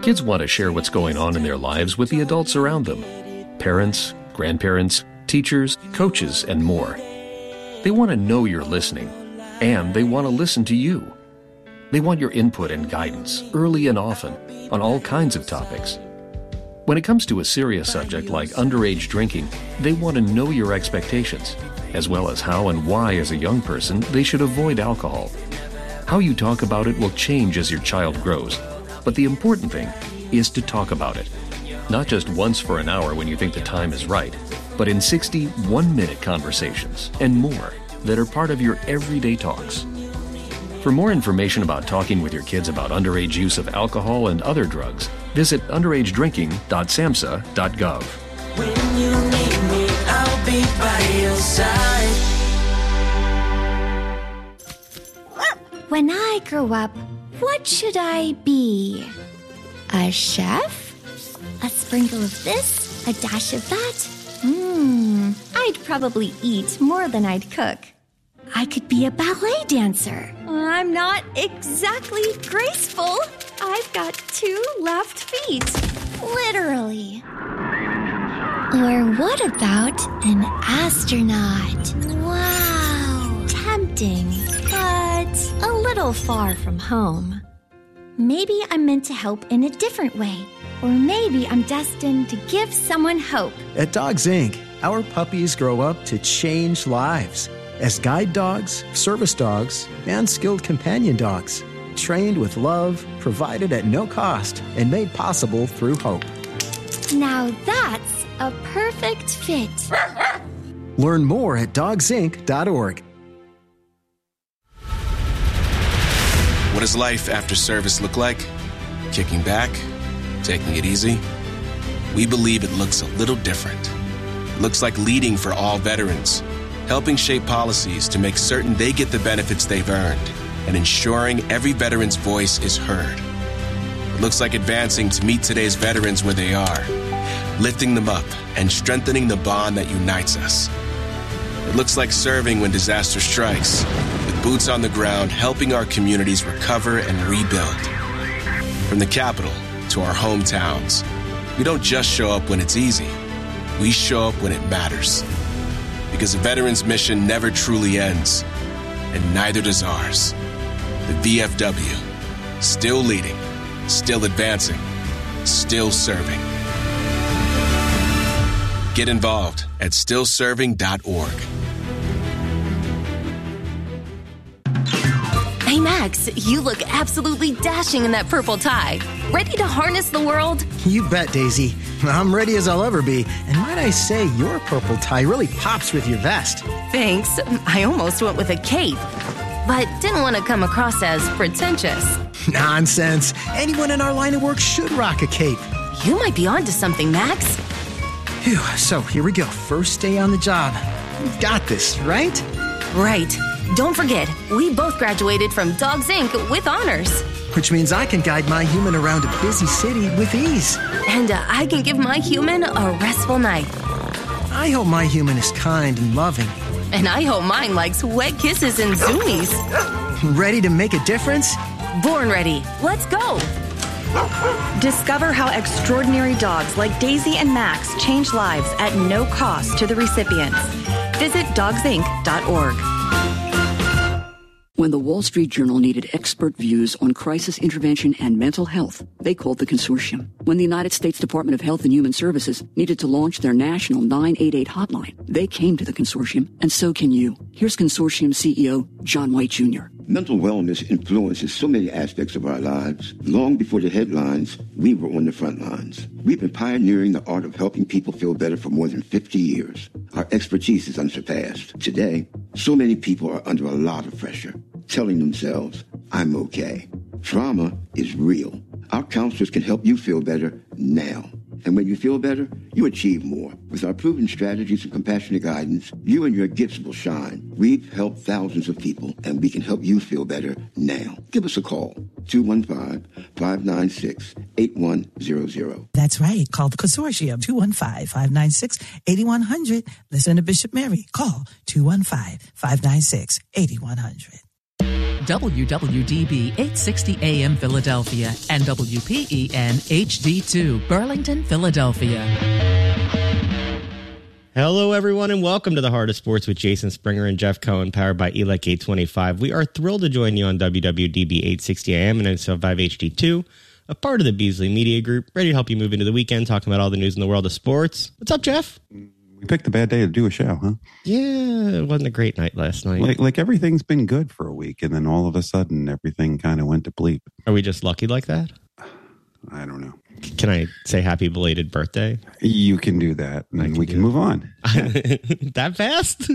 Kids want to share what's going on in their lives with the adults around them. Parents, grandparents, teachers, coaches, and more. They want to know you're listening, and they want to listen to you. They want your input and guidance, early and often, on all kinds of topics. When it comes to a serious subject like underage drinking, they want to know your expectations, as well as how and why as a young person they should avoid alcohol. How you talk about it will change as your child grows, but the important thing is to talk about it. Not just once for an hour when you think the time is right, but in 60 one-minute conversations and more that are part of your everyday talks. For more information about talking with your kids about underage use of alcohol and other drugs, visit underagedrinking.samhsa.gov. When you need me, I'll be by your side. When I grow up, what should I be? A chef? A sprinkle of this, a dash of that? I'd probably eat more than I'd cook. I could be a ballet dancer. I'm not exactly graceful. I've got 2 left feet. Literally. Or what about an astronaut? Wow. Tempting, but a little far from home. Maybe I'm meant to help in a different way. Or maybe I'm destined to give someone hope. At Dogs Inc., our puppies grow up to change lives as guide dogs, service dogs, and skilled companion dogs, trained with love, provided at no cost, and made possible through hope. Now that's a perfect fit. Learn more at dogsinc.org. What does life after service look like? Kicking back? Taking it easy? We believe it looks a little different. It looks like leading for all veterans, helping shape policies to make certain they get the benefits they've earned, and ensuring every veteran's voice is heard. It looks like advancing to meet today's veterans where they are, lifting them up and strengthening the bond that unites us. It looks like serving when disaster strikes, with boots on the ground helping our communities recover and rebuild. From the Capitol to our hometowns, we don't just show up when it's easy. We show up when it matters. Because a veteran's mission never truly ends, and neither does ours. The VFW, still leading, still advancing, still serving. Get involved at stillserving.org. Hey, Max, you look absolutely dashing in that purple tie. Ready to harness the world? You bet, Daisy. I'm ready as I'll ever be. And might I say, your purple tie really pops with your vest. Thanks. I almost went with a cape, but didn't want to come across as pretentious. Nonsense. Anyone in our line of work should rock a cape. You might be onto something, Max. Phew, so here we go. First day on the job. We've got this, right? Right. Don't forget, we both graduated from Dogs Inc. with honors. Which means I can guide my human around a busy city with ease. And I can give my human a restful night. I hope my human is kind and loving. And I hope mine likes wet kisses and zoomies. Ready to make a difference? Born ready. Let's go. Discover how extraordinary dogs like Daisy and Max change lives at no cost to the recipients. Visit dogsinc.org. When the Wall Street Journal needed expert views on crisis intervention and mental health, they called the consortium. When the United States Department of Health and Human Services needed to launch their national 988 hotline, they came to the consortium, and so can you. Here's consortium CEO John White Jr. Mental wellness influences so many aspects of our lives. Long before the headlines, we were on the front lines. We've been pioneering the art of helping people feel better for more than 50 years. Our expertise is unsurpassed. Today, so many people are under a lot of pressure, telling themselves, I'm okay. Trauma is real. Our counselors can help you feel better now. And when you feel better, you achieve more. With our proven strategies and compassionate guidance, you and your gifts will shine. We've helped thousands of people, and we can help you feel better now. Give us a call, 215-596-8100. That's right. Call the consortium, 215-596-8100. Listen to Bishop Mary. Call 215-596-8100. WWDB 860 AM Philadelphia and WPEN HD2 Burlington, Philadelphia. Hello, everyone, and welcome to the Heart of Sports with Jason Springer and Jeff Cohen, powered by ELEC 825. We are thrilled to join you on WWDB 860 AM and NSL 5 HD2, a part of the Beasley Media Group, ready to help you move into the weekend, talking about all the news in the world of sports. What's up, Jeff? We picked a bad day to do a show, huh? Yeah, it wasn't a great night last night. Like everything's been good for a week, and then all of a sudden, everything kind of went to bleep. Are we just lucky like that? I don't know. Can I say happy belated birthday? You can do that, and we can move on. That fast?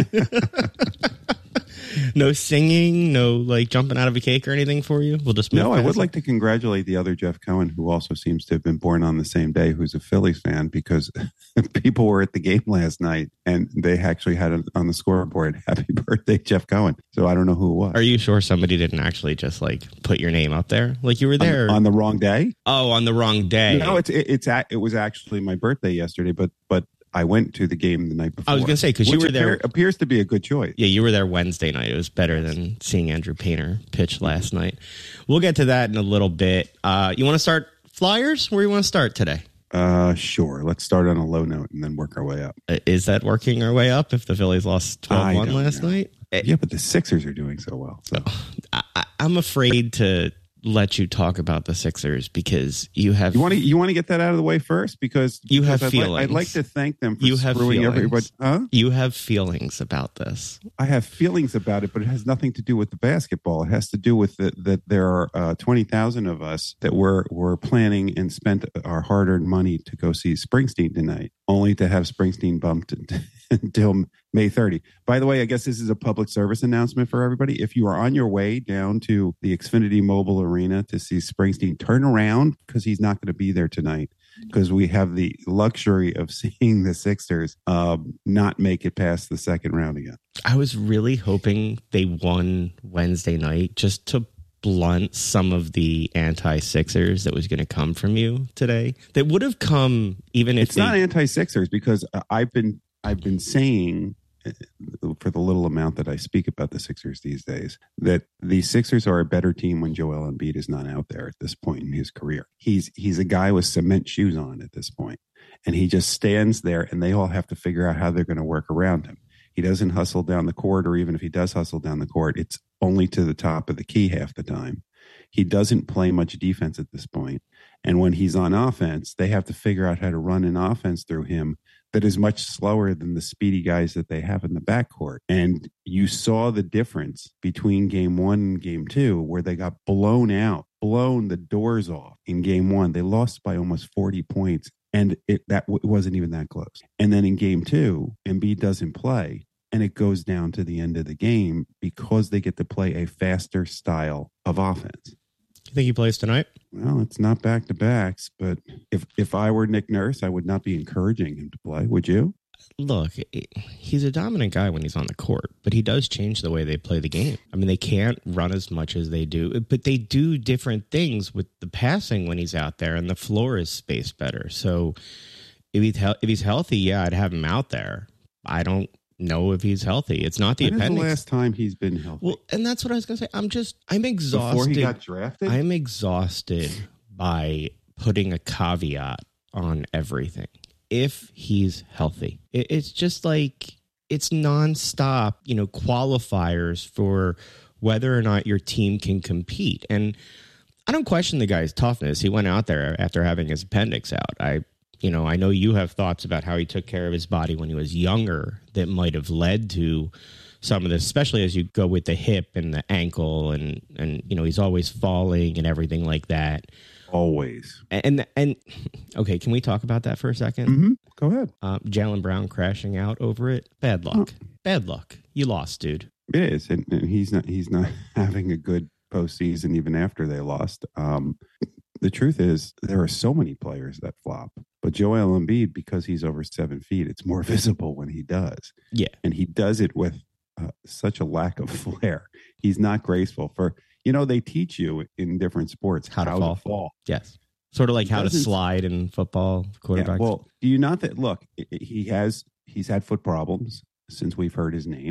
No singing, no like jumping out of a cake or anything for you? We'll just move I would like to congratulate the other Jeff Cohen, who also seems to have been born on the same day, who's a Phillies fan, because people were at the game last night and they actually had it on the scoreboard, happy birthday, Jeff Cohen. So I don't know who it was. Are you sure somebody didn't actually just like put your name up there? Like you were there on the wrong day? Oh, on the wrong day. No, it was actually my birthday yesterday, but I went to the game the night before. I was going to say, because you were there. Appears to be a good choice. Yeah, you were there Wednesday night. It was better than seeing Andrew Painter pitch last night. We'll get to that in a little bit. You want to start Flyers? Where do you want to start today? Sure. Let's start on a low note and then work our way up. Is that working our way up if the Phillies lost 12-1 last night? Yeah, but the Sixers are doing so well. So. I'm afraid to let you talk about the Sixers because you have... You want to get that out of the way first? Because you have feelings. I'd like to thank them for screwing everybody. Huh? You have feelings about this. I have feelings about it, but it has nothing to do with the basketball. It has to do with that there are 20,000 of us that were planning and spent our hard-earned money to go see Springsteen tonight, only to have Springsteen bumped until May 30. By the way, I guess this is a public service announcement for everybody. If you are on your way down to the Xfinity Mobile Arena to see Springsteen, turn around because he's not going to be there tonight, because we have the luxury of seeing the Sixers not make it past the second round again. I was really hoping they won Wednesday night just to blunt some of the anti-Sixers that was going to come from you today. That would have come even if it's not anti-Sixers, because I've been saying, for the little amount that I speak about the Sixers these days, that the Sixers are a better team when Joel Embiid is not out there at this point in his career. He's a guy with cement shoes on at this point, and he just stands there, and they all have to figure out how they're going to work around him. He doesn't hustle down the court, or even if he does hustle down the court, it's only to the top of the key half the time. He doesn't play much defense at this point. And when he's on offense, they have to figure out how to run an offense through him that is much slower than the speedy guys that they have in the backcourt. And you saw the difference between game one and game two, where they got blown the doors off in game one. They lost by almost 40 points, and it wasn't even that close. And then in game two, Embiid doesn't play, and it goes down to the end of the game because they get to play a faster style of offense. You think he plays tonight? Well, it's not back-to-backs, but if I were Nick Nurse, I would not be encouraging him to play. Would you? Look, he's a dominant guy when he's on the court, but he does change the way they play the game. I mean, they can't run as much as they do, but they do different things with the passing when he's out there, and the floor is spaced better. So if he's healthy, yeah, I'd have him out there. I don't know if he's healthy. It's not the appendix. When is the last time he's been healthy? Well, and that's what I was going to say. I'm exhausted. Before he got drafted? I'm exhausted by putting a caveat on everything. If he's healthy, it's just like it's nonstop, qualifiers for whether or not your team can compete. And I don't question the guy's toughness. He went out there after having his appendix out. I know you have thoughts about how he took care of his body when he was younger that might have led to some of this, especially as you go with the hip and the ankle and he's always falling and everything like that. Always. And okay, can we talk about that for a second? Mm-hmm. Go ahead. Jaylen Brown crashing out over it. Bad luck. Bad luck. You lost, dude. It is. And he's not having a good postseason even after they lost. The truth is there are so many players that flop, but Joel Embiid, because he's over 7 feet, it's more visible when he does. Yeah. And he does it with such a lack of flair. He's not graceful. They teach you in different sports how to fall. Yes. Sort of like how to slide in football, quarterbacks. Yeah, well, do you not look, he's had foot problems since we've heard his name.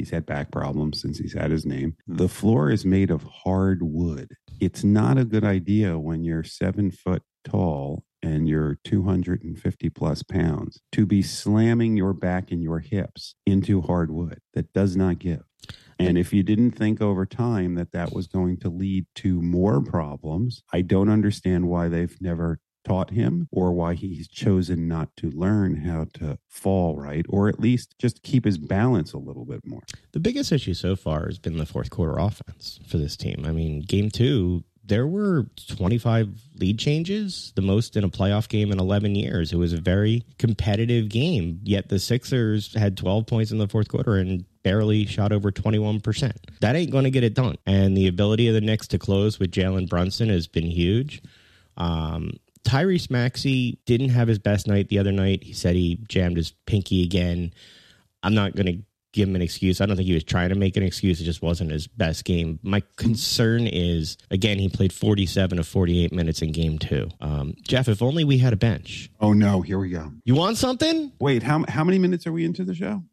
He's had back problems since he's had his name. The floor is made of hard wood. It's not a good idea when you're 7 foot tall and you're 250 plus pounds to be slamming your back and your hips into hardwood. That does not give. And if you didn't think over time that was going to lead to more problems, I don't understand why they've never taught him or why he's chosen not to learn how to fall right, or at least just keep his balance a little bit more. The biggest issue so far has been the fourth quarter offense for this team. I mean, game 2, there were 25 lead changes, the most in a playoff game in 11 years. It was a very competitive game, yet the Sixers had 12 points in the fourth quarter and barely shot over 21%. That ain't going to get it done. And the ability of the Knicks to close with Jalen Brunson has been huge. Tyrese Maxey didn't have his best night the other night. He said he jammed his pinky again. I'm not going to give him an excuse. I don't think he was trying to make an excuse. It just wasn't his best game. My concern is, again, he played 47 of 48 minutes in game 2. Jeff, if only we had a bench. Oh, no. Here we go. You want something? Wait, how many minutes are we into the show?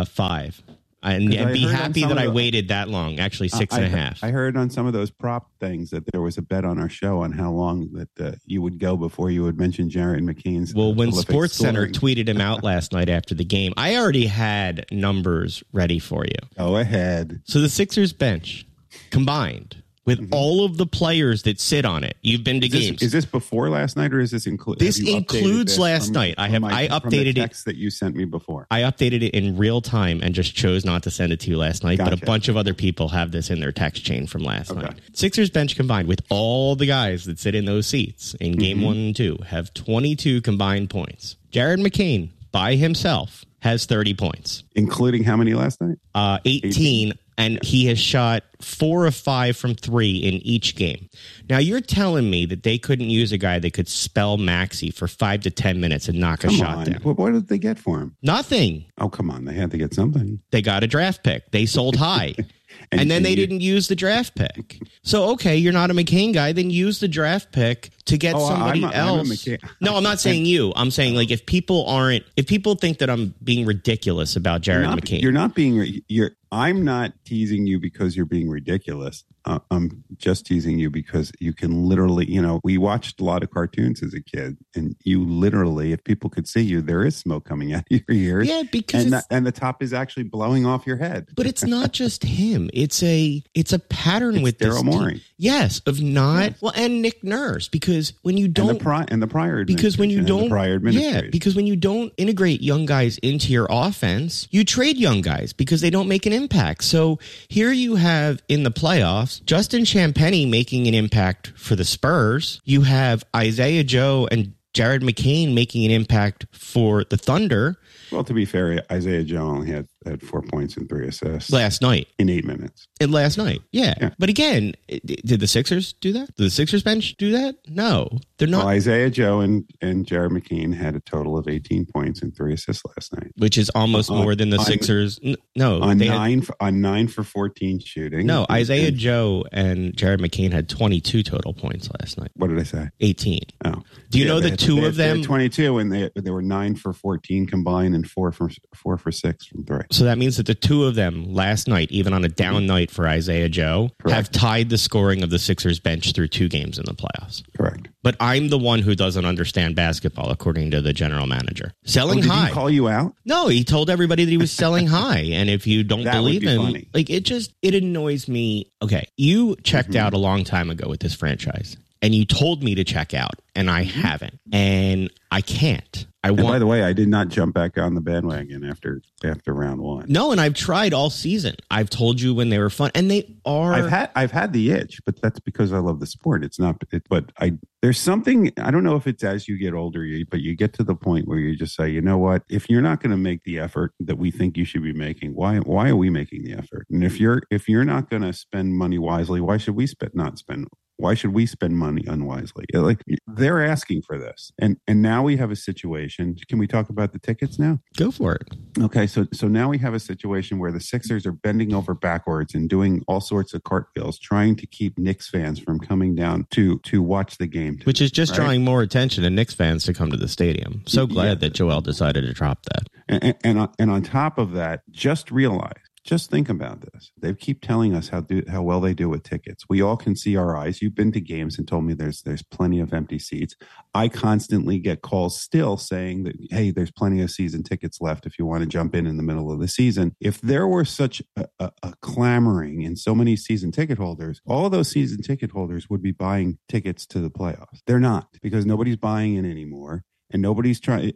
5. And be happy that I waited that long. Actually, 6.5. I heard on some of those prop things that there was a bet on our show on how long that you would go before you would mention Jared McCain's. Well, when SportsCenter tweeted him out last night after the game, I already had numbers ready for you. Go ahead. So the Sixers bench combined with all of the players that sit on it. You've been to games. Is this before last night or is this include? This includes last night. I updated the text that you sent me before. I updated it in real time and just chose not to send it to you last night. Gotcha. But a bunch of other people have this in their text chain from last night. Sixers bench combined with all the guys that sit in those seats in game 1 and 2 have 22 combined points. Jared McCain by himself has 30 points. Including how many last night? 18. And he has shot 4 of 5 from 3 in each game. Now, you're telling me that they couldn't use a guy that could spell Maxey for 5 to 10 minutes and knock a shot down. What did they get for him? Nothing. Oh, come on. They had to get something. They got a draft pick. They sold high. And then they didn't use the draft pick. So, okay, you're not a McCain guy, then use the draft pick to get somebody else. No, I'm not saying you. I'm saying, like, if people think that I'm being ridiculous about Jared McCain. You're not being, I'm not teasing you because you're being ridiculous. I'm just teasing you because you can literally, we watched a lot of cartoons as a kid, and you literally, if people could see you, there is smoke coming out of your ears. Yeah, because and the top is actually blowing off your head. But it's not just him. It's a pattern with Daryl Morey. Yes, of not and Nick Nurse, because when you don't and the prior because when you don't administration. Because when you don't integrate young guys into your offense, you trade young guys because they don't make an impact. So here you have in the playoffs Justin Champagnie making an impact for the Spurs. You have Isaiah Joe and Jared McCain making an impact for the Thunder. Well, to be fair, Isaiah Joe only had 4 points and 3 assists last night in 8 minutes. And last night, yeah. But again, did the Sixers do that? Did the Sixers bench do that? No, they're not. Well, Isaiah Joe and Jared McCain had a total of 18 points and 3 assists last night, which is almost more than the Sixers. No, on 9 for 14 shooting. No, Isaiah Joe and Jared McCain had 22 total points last night. What did I say? 18. Oh, do you know the two of them? 22, and they were 9 for 14 combined and 4 for 6 from 3. So that means that the two of them last night, even on a down night for Isaiah Joe, have tied the scoring of the Sixers bench through 2 games in the playoffs. Correct. But I'm the one who doesn't understand basketball, according to the general manager. Selling did high. Did he call you out? No, he told everybody that he was selling high. And if you don't believe him, funny. like it annoys me. Okay, you checked out a long time ago with this franchise. And you told me to check out, and I haven't. And I can't. By the way, I did not jump back on the bandwagon after round 1. No, and I've tried all season. I've told you when they were fun, and they are. I've had the itch, but that's because I love the sport. It's not. There's something, I don't know if it's as you get older, but you get to the point where you just say, you know what? If you're not going to make the effort that we think you should be making, why are we making the effort? And if you're not going to spend money wisely, why should we not spend? Why should we spend money unwisely? Like, they're asking for this, and now we have a situation. Can we talk about the tickets now? Go for it. Okay, so now we have a situation where the Sixers are bending over backwards and doing all sorts of cartwheels, trying to keep Knicks fans from coming down to watch the game, which is just drawing more attention to Knicks fans to come to the stadium. So glad that Joel decided to drop that. And on top of that, just realize Just think about this. They keep telling us how well they do with tickets. We all can see our eyes. You've been to games and told me there's plenty of empty seats. I constantly get calls still saying that, hey, there's plenty of season tickets left if you want to jump in the middle of the season. If there were such a clamoring in so many season ticket holders, all of those season ticket holders would be buying tickets to the playoffs. They're not, because nobody's buying it anymore. And nobody's buying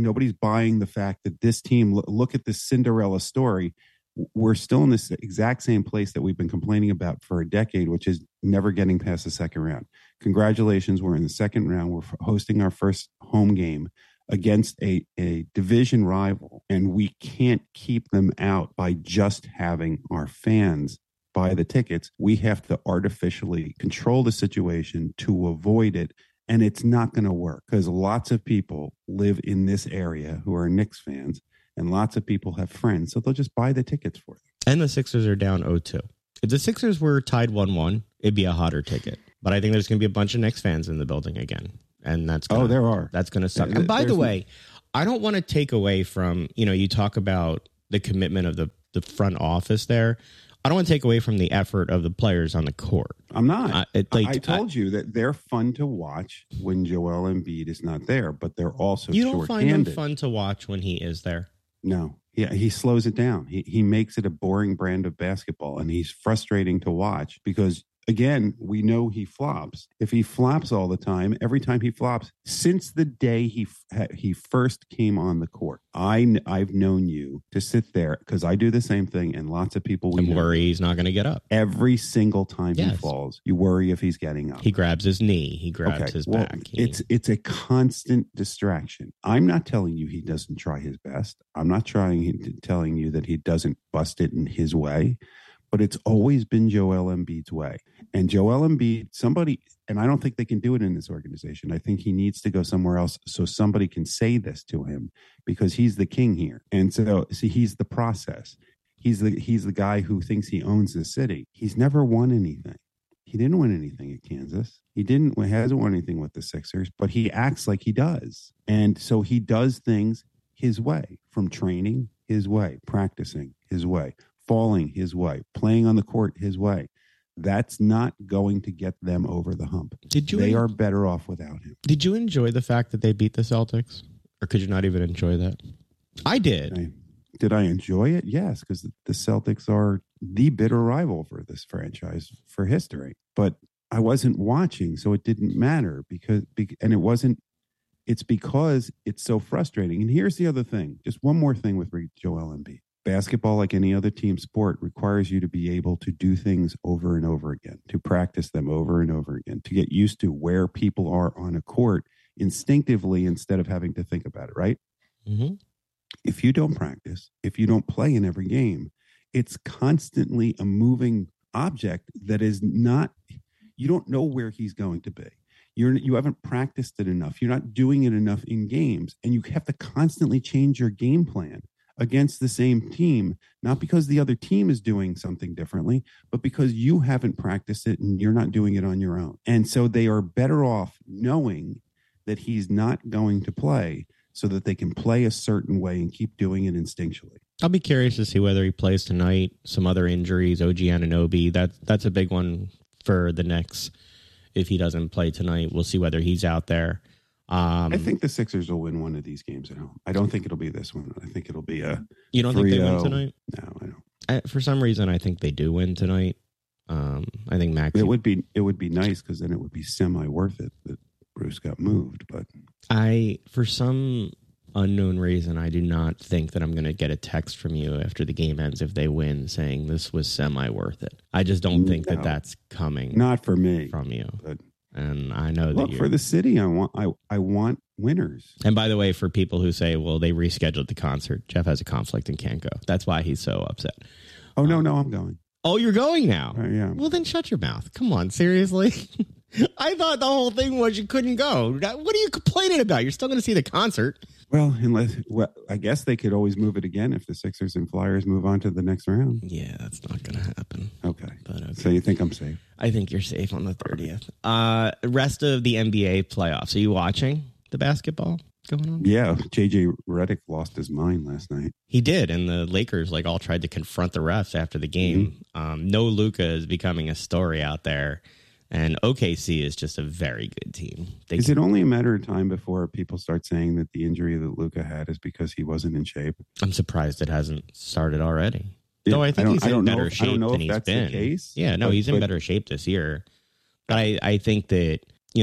the fact that this team, look at this Cinderella story. We're still in this exact same place that we've been complaining about for a decade, which is never getting past the second round. Congratulations. We're in the second round. We're hosting our first home game against a division rival, and we can't keep them out by just having our fans buy the tickets. We have to artificially control the situation to avoid it. And it's not going to work because lots of people live in this area who are Knicks fans, and lots of people have friends, so they'll just buy the tickets for them. And the Sixers are down 0-2. If the Sixers were tied 1-1, it'd be a hotter ticket. But I think there's going to be a bunch of Knicks fans in the building again. And that's gonna, there are. That's going to suck. And by the way, I don't want to take away from, you talk about the commitment of the front office there. I don't want to take away from the effort of the players on the court. I'm not. I told you that they're fun to watch when Joel Embiid is not there, but they're also You don't short-handed. find them fun to watch when he is there? No. Yeah, he slows it down. He makes it a boring brand of basketball, and he's frustrating to watch because, again, we know he flops. If he flops all the time, every time he flops, since the day he first came on the court, I've known you to sit there because I do the same thing, and lots of people and worry he's not going to get up. Every single time he falls, you worry if he's getting up. He grabs his knee. He grabs his back. It's a constant distraction. I'm not telling you he doesn't try his best. I'm not telling you that he doesn't bust it in his way. But it's always been Joel Embiid's way. And Joel Embiid, and I don't think they can do it in this organization. I think he needs to go somewhere else so somebody can say this to him because he's the king here. And so, see, he's the process. He's the guy who thinks he owns the city. He's never won anything. He didn't win anything at Kansas. He hasn't won anything with the Sixers, but he acts like he does. And so he does things his way, from training his way, practicing his way, falling his way, playing on the court his way. That's not going to get them over the hump. They are better off without him. Did you enjoy the fact that they beat the Celtics? Or could you not even enjoy that? I did. Did I enjoy it? Yes, because the Celtics are the bitter rival for this franchise for history. But I wasn't watching, so it didn't matter it's because it's so frustrating. And here's the other thing. Just one more thing with Joel Embiid. Basketball, like any other team sport, requires you to be able to do things over and over again, to practice them over and over again, to get used to where people are on a court instinctively instead of having to think about it, right? Mm-hmm. If you don't practice, if you don't play in every game, it's constantly a moving object that is not, you don't know where he's going to be. You haven't practiced it enough. You're not doing it enough in games, and you have to constantly change your game plan against the same team, not because the other team is doing something differently, but because you haven't practiced it and you're not doing it on your own. And so they are better off knowing that he's not going to play so that they can play a certain way and keep doing it instinctually. I'll be curious to see whether he plays tonight. Some other injuries, OG Anunoby, that's a big one for the Knicks. If he doesn't play tonight, we'll see whether he's out there. I think the Sixers will win one of these games at home. I don't think it'll be this one. I think it'll be a You don't 3-0. Think they win tonight? No, I don't. For some reason, I think they do win tonight. I think Max. It would be nice because then it would be semi worth it that Bruce got moved. But for some unknown reason, I do not think that I'm going to get a text from you after the game ends if they win saying this was semi worth it. I just don't think that that's coming. Not for me from you. But and I know that for the city, I want winners. And by the way, for people who say, well, they rescheduled the concert, Jeff has a conflict and can't go. That's why he's so upset. Oh, no, I'm going. Oh, you're going now? Yeah. Well, then shut your mouth. Come on, seriously? I thought the whole thing was you couldn't go. What are you complaining about? You're still going to see the concert. Well, I guess they could always move it again if the Sixers and Flyers move on to the next round. Yeah, that's not going to happen. Okay. But So you think I'm safe? I think you're safe on the 30th. Rest of the NBA playoffs. Are you watching the basketball? going on? Yeah, JJ Redick lost his mind last night. He did, and the Lakers all tried to confront the refs after the game. No Luka is becoming a story out there, and OKC is just a very good team. Is it only a matter of time before people start saying that the injury that Luka had is because he wasn't in shape? I'm surprised it hasn't started already. Though I think he's in better shape than he's been. The case. Yeah, no, he's in better shape this year. But I think that,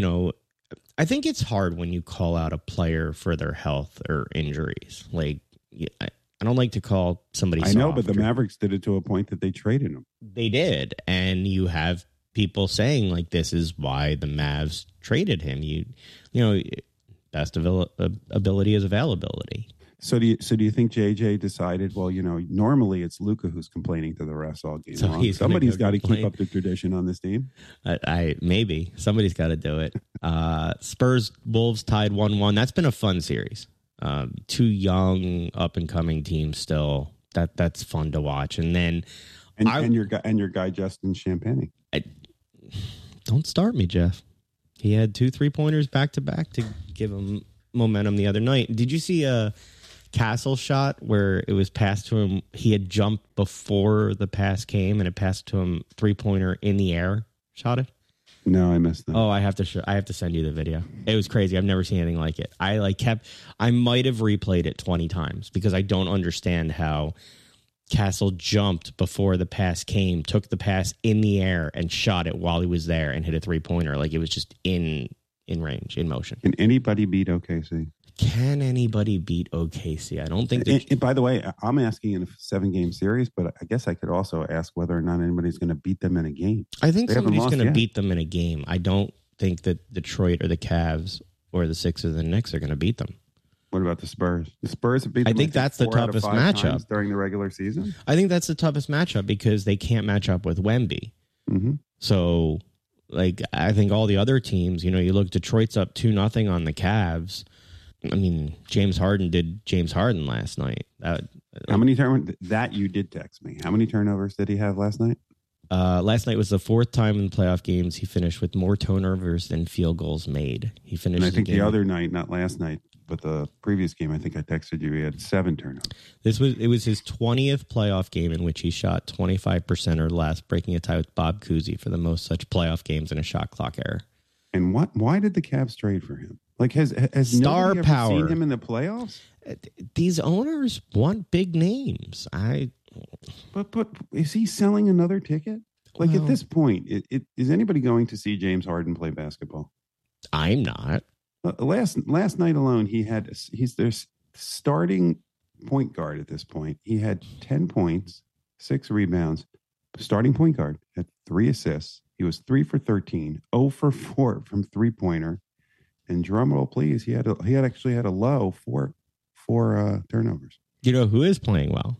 I think it's hard when you call out a player for their health or injuries. Like, I don't like to call somebody soft. I know, but the Mavericks did it to a point that they traded him. They did. And you have people saying, like, this is why the Mavs traded him. Best ability is availability. So do you think JJ decided, well, normally it's Luka who's complaining to the refs all game long. Somebody's got to keep up the tradition on this team. Maybe somebody's got to do it. Spurs Wolves tied 1-1. That's been a fun series. Two young up and coming teams still. That's fun to watch. And then and your guy Justin Champagnie. Don't start me, Jeff. He had 2 3-pointers back to back to give him momentum the other night. Did you see a Castle shot where it was passed to him? He had jumped before the pass came, and it passed to him 3-pointer in the air. Shot it. No, I missed that. Oh, I have to send you the video. It was crazy. I've never seen anything like it. I might have replayed it 20 times because I don't understand how Castle jumped before the pass came, took the pass in the air, and shot it while he was there and hit a 3-pointer. Like, it was just in range, in motion. Can anybody beat OKC? Can anybody beat OKC? I don't think. And by the way, I'm asking in a 7-game series, but I guess I could also ask whether or not anybody's going to beat them in a game. I think somebody's going to beat them in a game. I don't think that Detroit or the Cavs or the Sixers and the Knicks are going to beat them. What about the Spurs? The Spurs have beat them. I think that's the toughest matchup during the regular season. I think that's the toughest matchup because they can't match up with Wemby. Mm-hmm. So, I think all the other teams, you look, Detroit's up 2-0 on the Cavs. I mean, James Harden did James Harden last night. How many turnovers? That you did text me. How many turnovers did he have last night? Last night was the 4th time in the playoff games he finished with more turnovers than field goals made. He finished. And I think the other night, not last night, but the previous game, I think I texted you. He had 7 turnovers. It was his 20th playoff game in which he shot 25% or less, breaking a tie with Bob Cousy for the most such playoff games in a shot clock era. And why did the Cavs trade for him? Like, has star nobody power ever seen him in the playoffs? These owners want big names. But is he selling another ticket? Like, at this point, is anybody going to see James Harden play basketball? I'm not. Last night alone, he's their starting point guard at this point. He had 10 points, 6 rebounds. Starting point guard had 3 assists. He was 3 for 13, 0 for 4 from 3-pointer. And drum roll, please. He actually had a low 4 turnovers. You know who is playing well?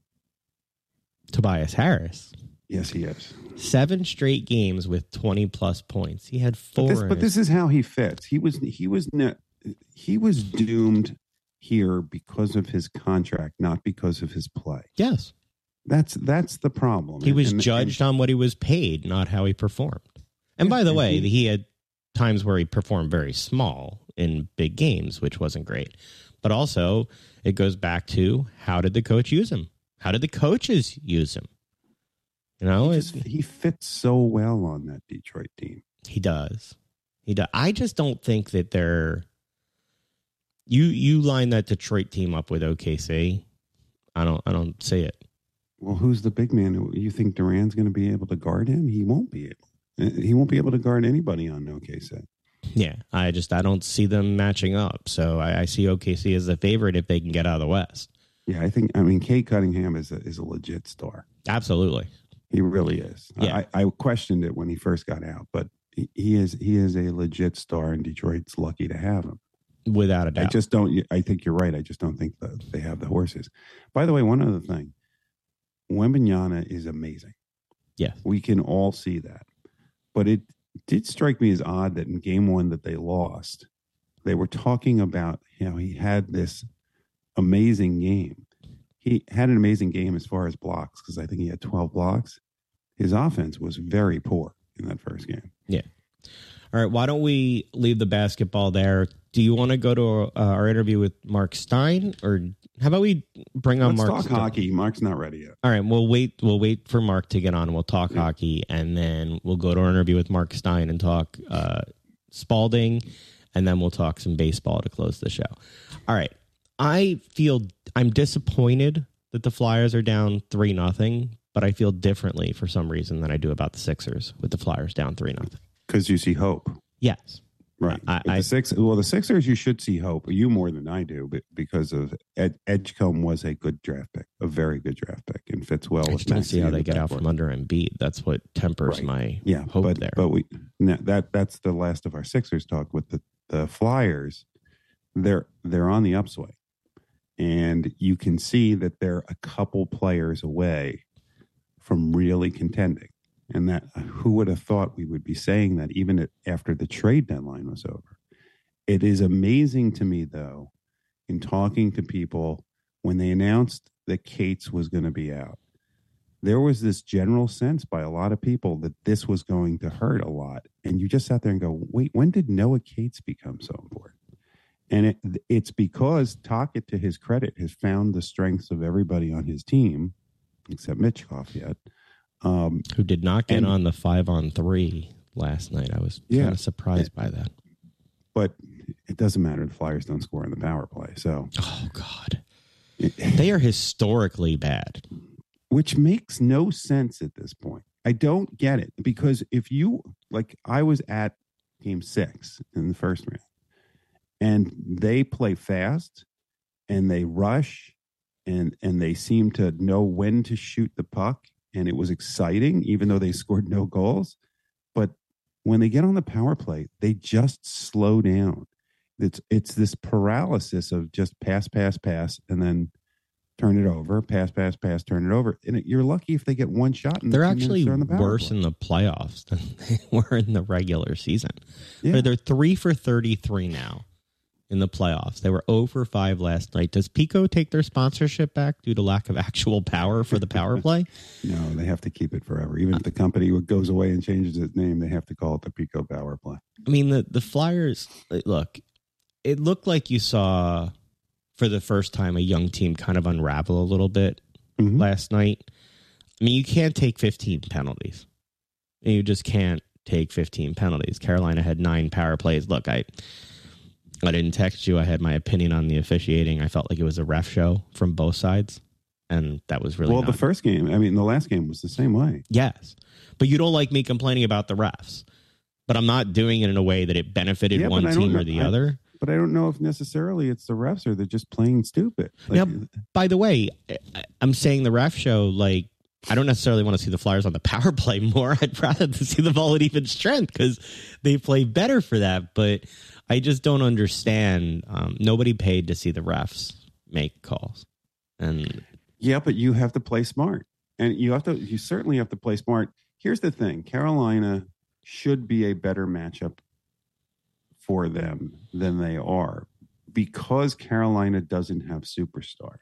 Tobias Harris. Yes, he is. 7 straight games with 20-plus points. He had 4. But this is how he fits. He was doomed here because of his contract, not because of his play. Yes, that's the problem. He was judged on what he was paid, not how he performed. And by the way, he had times where he performed very small in big games, which wasn't great. But also, it goes back to, how did the coach use him? How did the coaches use him? He fits so well on that Detroit team. He does. I just don't think that they're. You line that Detroit team up with OKC. I don't see it. Well, who's the big man? You think Durant's going to be able to guard him? He won't be able. He won't be able to guard anybody on OKC. Yeah, I don't see them matching up. So I see OKC as the favorite if they can get out of the West. Yeah, Cade Cunningham is a legit star. Absolutely, he really is. Yeah. I questioned it when he first got out, but he is a legit star, and Detroit's lucky to have him. Without a doubt. I think you're right. I just don't think that they have the horses. By the way, one other thing, Wembanyama is amazing. Yeah, we can all see that. But it did strike me as odd that in game 1 that they lost, they were talking about, he had this amazing game. He had an amazing game as far as blocks, because I think he had 12 blocks. His offense was very poor in that first game. Yeah. All right, why don't we leave the basketball there? Do you want to go to our interview with Mark Stein, or how about we bring on Mark? Let's talk hockey. Mark's not ready yet. All right, we'll wait. We'll wait for Mark to get on. We'll talk hockey, and then we'll go to our interview with Mark Stein and talk Spalding, and then we'll talk some baseball to close the show. All right, I'm disappointed that the Flyers are down 3-0, but I feel differently for some reason than I do about the Sixers with the Flyers down 3-0. Because you see hope. Yes. Right. The Sixers, you should see hope. You more than I do, but because of Edgecombe was a good draft pick, a very good draft pick, and fits well with. I see how they get out from under Embiid. That's what tempers my hope there. But that's the last of our Sixers talk. With the Flyers, they're on the upswing, and you can see that they're a couple players away from really contending. And that, who would have thought we would be saying that even after the trade deadline was over? It is amazing to me, though, in talking to people when they announced that Cates was going to be out, there was this general sense by a lot of people that this was going to hurt a lot. And you just sat there and go, wait, when did Noah Cates become so important? And it's because Tocchet, to his credit, has found the strengths of everybody on his team, except Mitchkov yet. Who did not get on the 5-on-3 last night. I was kind of surprised by that. But it doesn't matter. The Flyers don't score in the power play. So, oh, God. They are historically bad. Which makes no sense at this point. I don't get it. Because if you, I was at Game 6 in the first round, and they play fast, and they rush, and they seem to know when to shoot the puck. And it was exciting, even though they scored no goals. But when they get on the power play, they just slow down. It's this paralysis of just pass, and then turn it over, pass, turn it over. And you're lucky if they get one shot. They're actually worse in the playoffs than they were in the regular season. Yeah. They're 3 for 33 now in the playoffs. They were 0 for 5 last night. Does Pico take their sponsorship back due to lack of actual power for the power play? No, they have to keep it forever. Even if the company goes away and changes its name, they have to call it the Pico Power Play. I mean, the Flyers, look, it looked like you saw for the first time a young team kind of unravel a little bit last night. I mean, you can't take 15 penalties. You just can't take 15 penalties. Carolina had 9 power plays. Look, I didn't text you. I had my opinion on the officiating. I felt like it was a ref show from both sides, and that was really the first game. I mean, the last game was the same way. Yes, but you don't like me complaining about the refs, but I'm not doing it in a way that it benefited one team or the other. But I don't know if necessarily it's the refs or they're just playing stupid. Now, by the way, I'm saying the ref show, I don't necessarily want to see the Flyers on the power play more. I'd rather see them all at even strength because they play better for that. But I just don't understand. Nobody paid to see the refs make calls. And yeah, but you have to play smart. And you certainly have to play smart. Here's the thing. Carolina should be a better matchup for them than they are because Carolina doesn't have superstars.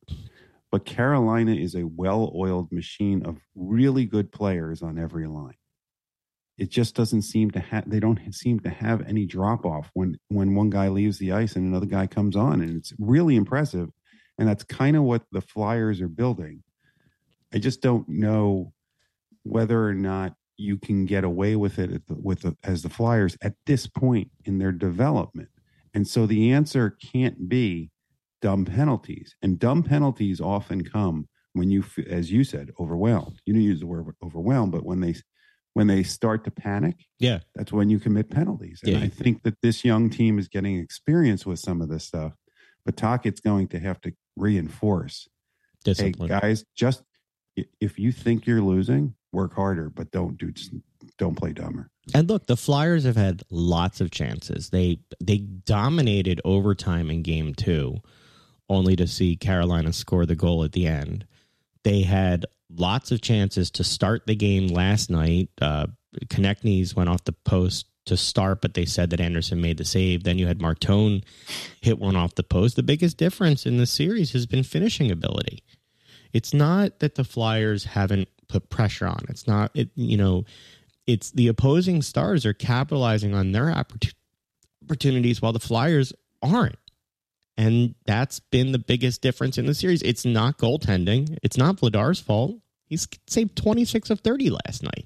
But Carolina is a well-oiled machine of really good players on every line. It just doesn't seem to have, they don't seem to have any drop-off when one guy leaves the ice and another guy comes on. And it's really impressive. And that's kind of what the Flyers are building. I just don't know whether or not you can get away with it as the Flyers at this point in their development. And so the answer can't be dumb penalties. And dumb penalties often come when you, as you said, overwhelmed. You didn't use the word overwhelmed, but when they start to panic, that's when you commit penalties. And I think that this young team is getting experience with some of this stuff. But Tocchet's going to have to reinforce. Discipline. Hey, guys, just if you think you're losing, work harder, but don't play dumber. And look, the Flyers have had lots of chances. They dominated overtime in Game 2, only to see Carolina score the goal at the end. They had lots of chances to start the game last night. Konechny's went off the post to start, but they said that Anderson made the save. Then you had Martone hit one off the post. The biggest difference in the series has been finishing ability. It's not that the Flyers haven't put pressure on. It's it's the opposing Stars are capitalizing on their opportunities while the Flyers aren't. And that's been the biggest difference in the series. It's not goaltending. It's not Vladar's fault. He's saved 26 of 30 last night.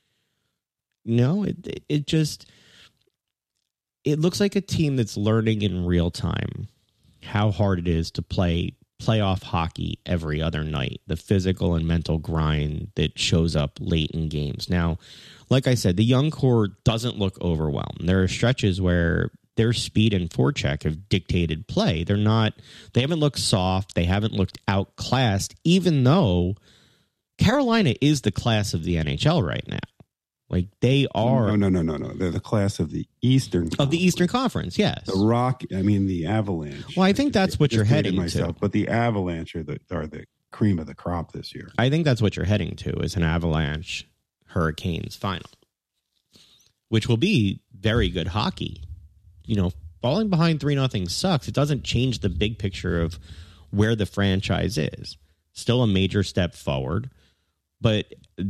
It looks like a team that's learning in real time how hard it is to play playoff hockey every other night, the physical and mental grind that shows up late in games. Now, like I said, the young core doesn't look overwhelmed. There are stretches where their speed and forecheck have dictated play. They haven't looked soft. They haven't looked outclassed, even though Carolina is the class of the NHL right now. Like they are. No. They're the class of the Eastern Conference. Of the Eastern Conference, yes. The Avalanche. Well, I think that's what you're heading to. But the Avalanche are the cream of the crop this year. I think that's what you're heading to is an Avalanche Hurricanes final, which will be very good hockey. Falling behind 3-0 sucks. It doesn't change the big picture of where the franchise is. Still a major step forward, but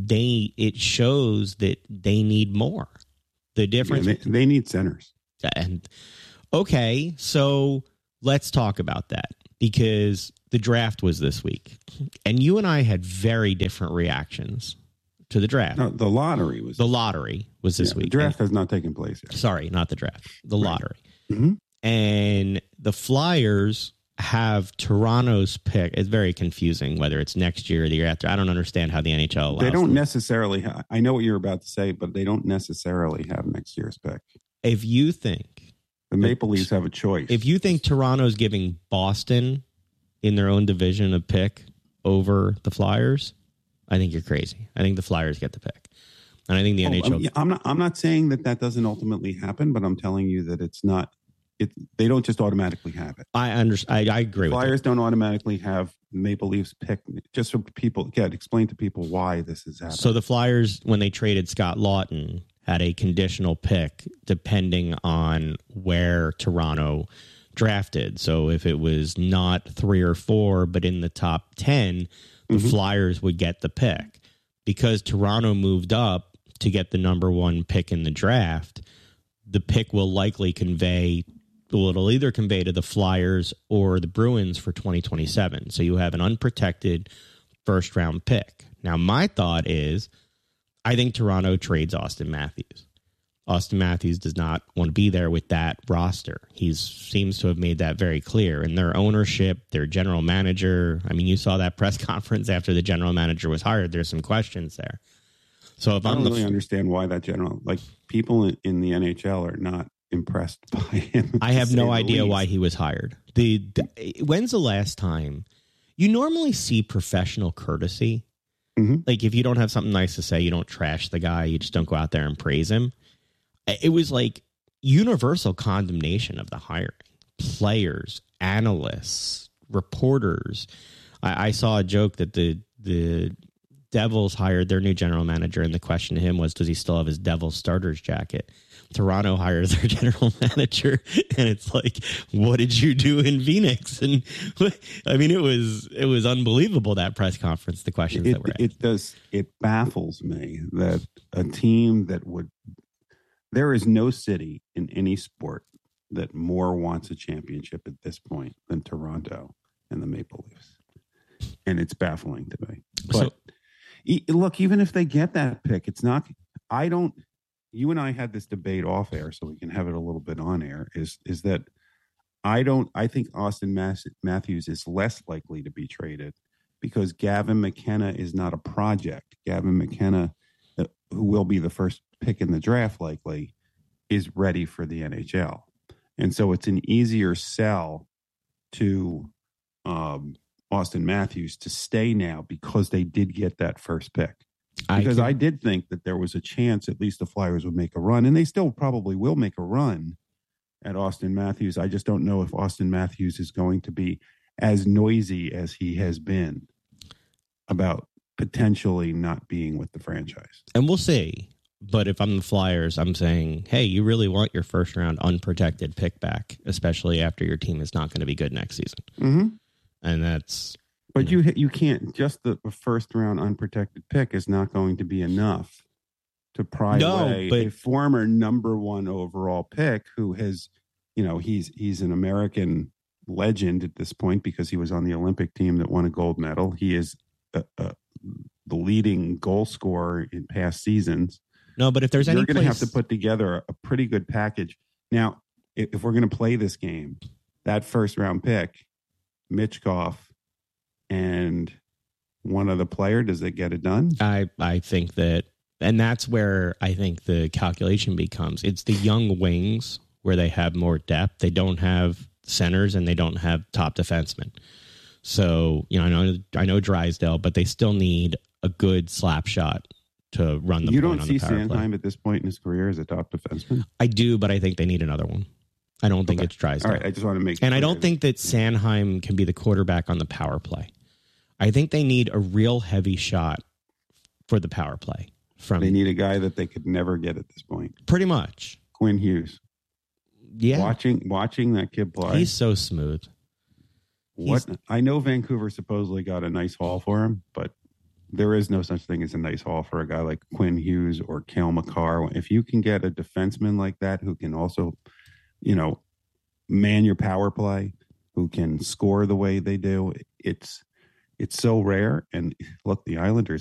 it shows that they need more. The difference. Yeah, they need centers. And okay, so let's talk about that because the draft was this week, and you and I had very different reactions to the draft. No, the lottery was this week. The draft has not taken place yet. Sorry, not the draft. The lottery. Mm-hmm. And the Flyers have Toronto's pick. It's very confusing whether it's next year or the year after. I don't understand how the NHL allows They don't them. necessarily have, I know what you're about to say, but they don't necessarily have next year's pick. If you think the Maple Leafs have a choice. If you think Toronto's giving Boston in their own division a pick over the Flyers, I think you're crazy. I think the Flyers get the pick. And I think the NHL... I'm not saying that doesn't ultimately happen, but I'm telling you that it's not... They don't just automatically have it. I understand. I agree with that. Flyers don't automatically have Maple Leafs pick. Just so people... explain to people why this is happening. So the Flyers, when they traded Scott Lawton, had a conditional pick depending on where Toronto drafted. So if it was not 3 or 4, but in the top 10... the Flyers would get the pick. Because Toronto moved up to get the number 1 pick in the draft, the pick will likely it'll either convey to the Flyers or the Bruins for 2027. So you have an unprotected first round pick. Now, my thought is, I think Toronto trades Auston Matthews. Auston Matthews does not want to be there with that roster. He seems to have made that very clear. And their ownership, their general manager, I mean, you saw that press conference after the general manager was hired. There's some questions there. So if I don't really understand why that people in the NHL are not impressed by him. I have no idea why he was hired. When's the last time? You normally see professional courtesy. Mm-hmm. Like if you don't have something nice to say, you don't trash the guy. You just don't go out there and praise him. It was like universal condemnation of the hiring. Players, analysts, reporters. I saw a joke that the Devils hired their new general manager, and the question to him was, does he still have his Devils starter's jacket? Toronto hires their general manager, and it's like, what did you do in Phoenix? And I mean, it was unbelievable, that press conference, the questions that were asked. It baffles me that a team that would... There is no city in any sport that more wants a championship at this point than Toronto and the Maple Leafs. And it's baffling to me. But look, even if they get that pick, it's not... You and I had this debate off air, so we can have it a little bit on air, is that I think Auston Matthews is less likely to be traded because Gavin McKenna is not a project. Gavin McKenna, who will be the first pick in the draft likely, is ready for the NHL. And so it's an easier sell to Auston Matthews to stay now because they did get that first pick. Because I did think that there was a chance at least the Flyers would make a run, and they still probably will make a run at Auston Matthews. I just don't know if Auston Matthews is going to be as noisy as he has been about potentially not being with the franchise. And we'll see. But if I'm the Flyers, I'm saying, hey, you really want your first round unprotected pick back, especially after your team is not going to be good next season. Mm-hmm. And that's... But you can't, just the first round unprotected pick is not going to be enough to pry away a former number 1 overall pick who has, he's an American legend at this point because he was on the Olympic team that won a gold medal. He is the leading goal scorer in past seasons. No, but if there's you're going to have to put together a pretty good package. Now, if we're going to play this game, that first round pick, Michkov, and one other player, does it get it done? I think that, and that's where I think the calculation becomes. It's the young wings where they have more depth. They don't have centers and they don't have top defensemen. So, I know Drysdale, but they still need a good slap shot to run the. You point don't on see the power Sanheim play. at this point in his career as a top defenseman? I do, but I think they need another one. I don't think it's Drysdale. All right, I just want to make. And I don't think that Sanheim can be the quarterback on the power play. I think they need a real heavy shot for the power play. They need a guy that they could never get at this point. Pretty much. Quinn Hughes. Yeah. Watching that kid play. He's so smooth. I know Vancouver supposedly got a nice haul for him, but there is no such thing as a nice haul for a guy like Quinn Hughes or Cale Makar. If you can get a defenseman like that who can also, man your power play, who can score the way they do, it's so rare. And look, the Islanders